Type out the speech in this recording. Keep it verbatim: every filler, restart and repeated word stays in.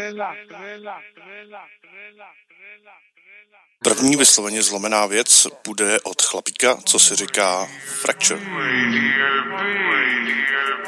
První vysloveně zlomená věc bude od chlapíka, co si říká Fracture.